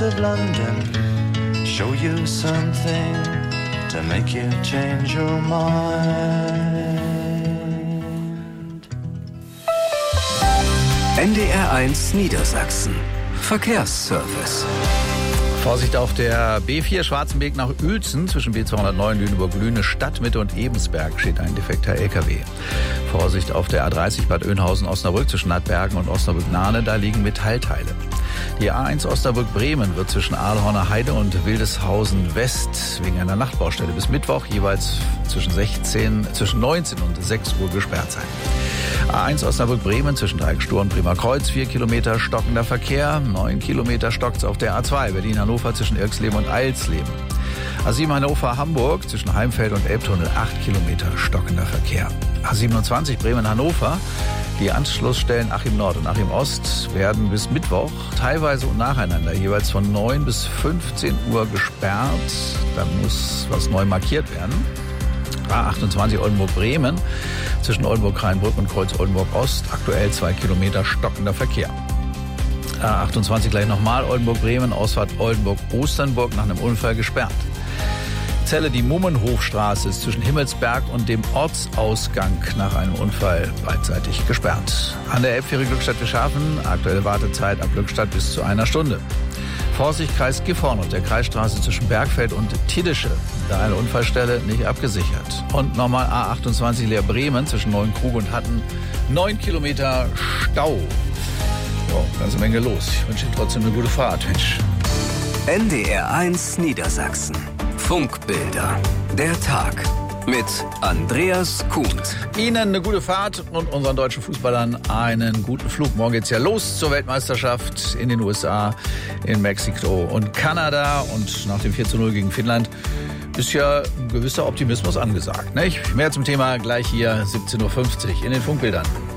streets of London show you something to make you change your mind. NDR1 Niedersachsen. Verkehrsservice. Vorsicht auf der B4 Schwarzenberg nach Uelzen zwischen B209 Lüneburg-Lüne, Stadtmitte und Ebensberg steht ein defekter LKW. Vorsicht auf der A30 Bad Oeynhausen-Osnabrück zwischen Nadbergen und Osnabrück-Nahne, da liegen Metallteile. Die A1 Osnabrück-Bremen wird zwischen Ahlhorner Heide und Wildeshausen West wegen einer Nachtbaustelle bis Mittwoch jeweils zwischen 19 und 6 Uhr gesperrt sein. A1 Osnabrück-Bremen zwischen Dreieckstor und Bremer Kreuz, 4 Kilometer stockender Verkehr, 9 Kilometer stockt's auf der A2 Berlin-Hannover zwischen Irxleben und Eilsleben. A7 Hannover-Hamburg zwischen Heimfeld und Elbtunnel, 8 Kilometer stockender Verkehr. A27 Bremen-Hannover, die Anschlussstellen Achim Nord und Achim Ost werden bis Mittwoch teilweise und nacheinander jeweils von 9 bis 15 Uhr gesperrt. Da muss was neu markiert werden. A28 Oldenburg-Bremen zwischen Oldenburg-Rheinbrück und Kreuz-Oldenburg-Ost, aktuell 2 Kilometer stockender Verkehr. A28 gleich nochmal Oldenburg-Bremen, Ausfahrt Oldenburg-Osternburg nach einem Unfall gesperrt. Celle, die Mummenhofstraße ist zwischen Himmelsberg und dem Ortsausgang nach einem Unfall beidseitig gesperrt. An der Elbfähre Glückstadt-Wischhafen, aktuelle Wartezeit ab Glückstadt bis zu 1 Stunde. Vorsicht, Kreis Gifhorn und der Kreisstraße zwischen Bergfeld und Tiddische, da eine Unfallstelle nicht abgesichert. Und nochmal A28 Leer-Bremen zwischen Neuenkrug und Hatten, 9 Kilometer Stau. Jo, ganze Menge los. Ich wünsche Ihnen trotzdem eine gute Fahrt, Mensch. NDR1 Niedersachsen. Funkbilder. Der Tag. Mit Andreas Kuhns. Ihnen eine gute Fahrt und unseren deutschen Fußballern einen guten Flug. Morgen geht's ja los zur Weltmeisterschaft in den USA, in Mexiko und Kanada. Und nach dem 4:0 gegen Finnland ist ja ein gewisser Optimismus angesagt. Nicht? Mehr zum Thema gleich hier 17:50 Uhr in den Funkbildern.